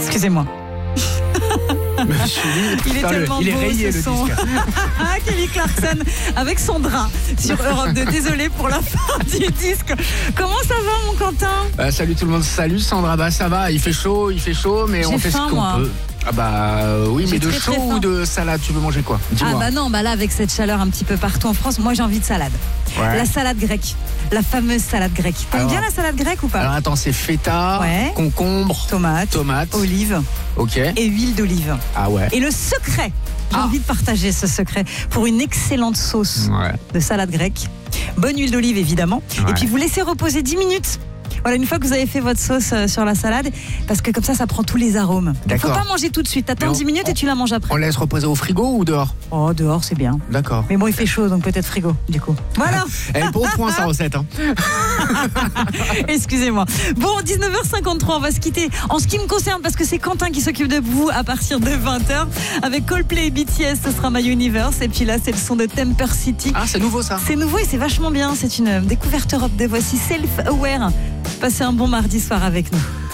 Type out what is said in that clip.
Excusez-moi. Il est tellement il est beau rayé, ce le son. disque. Kelly Clarkson avec son drap sur Europe 2. Désolé pour la fin du disque. Comment ça va, mon Quentin? Salut tout le monde, salut Sandra. Bah ça va, il fait chaud, mais on fait ce qu'on peut. Ah bah oui, mais de très, chaud très ou de salade, tu veux manger quoi? Dis-moi. Ah bah non, bah là avec cette chaleur un petit peu partout en France, moi j'ai envie de salade. Ouais. La salade grecque, la fameuse salade grecque. T'aimes bien la salade grecque ou pas? Alors attends, c'est feta, concombre, tomate, olive, ok, et huile d'olive. Ah ouais. Et le secret, j'ai envie de partager ce secret pour une excellente sauce de salade grecque. Bonne huile d'olive évidemment. Et puis vous laissez reposer 10 minutes. Voilà, une fois que vous avez fait votre sauce sur la salade, parce que comme ça prend tous les arômes. Il ne faut pas manger tout de suite. T'attends 10 minutes et tu la manges après. On laisse reposer au frigo ou dehors? Oh, dehors, c'est bien. D'accord. Mais bon, il fait chaud, donc peut-être frigo, du coup. Voilà. Elle est pas au point, sa recette. Hein. Excusez-moi. Bon, 19h53, on va se quitter. En ce qui me concerne, parce que c'est Quentin qui s'occupe de vous à partir de 20h. Avec Coldplay et BTS, ce sera My Universe. Et puis là, c'est le son de Temper City. Ah, c'est nouveau ça. C'est nouveau et c'est vachement bien. C'est une découverte Europe de Voici Self Aware. Passez un bon mardi soir avec nous.